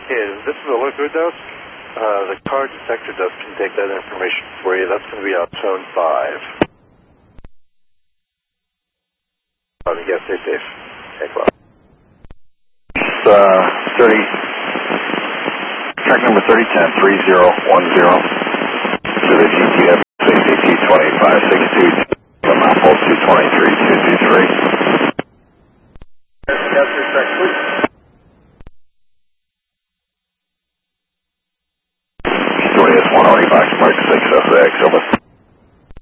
This is a liquid dose. The car detector dose can take that information for you. That's going to be on zone 5. Yes, stay safe. Take well. 30, track number 3010, 3010 to the GTF ACT 2562, Apple 223, 223. Yes, track, please.